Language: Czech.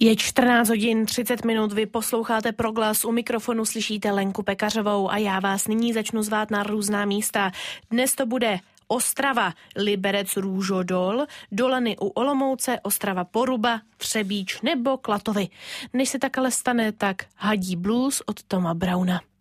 Je 14 hodin 30 minut, vy posloucháte Proglas, u mikrofonu slyšíte Lenku Pekařovou a já vás nyní začnu zvát na různá místa. Dnes to bude Ostrava, Liberec, Růžodol, Dolany u Olomouce, Ostrava Poruba, Třebíč nebo Klatovy. Než se tak ale stane, tak Hadí blues od Toma Browna.